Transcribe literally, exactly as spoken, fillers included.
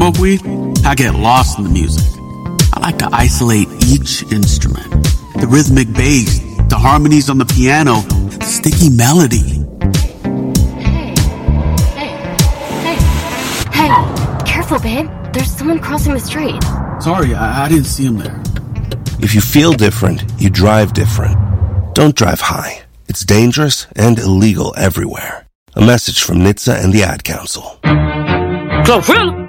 Smoke weed, I get lost in the music. I like to isolate each instrument. The rhythmic bass, the harmonies on the piano, the sticky melody. Hey, hey, hey, hey, careful, babe. There's someone crossing the street. Sorry, I, I didn't see him there. If you feel different, you drive different. Don't drive high. It's dangerous and illegal everywhere. A message from N H T S A and the Ad Council. Glorilla!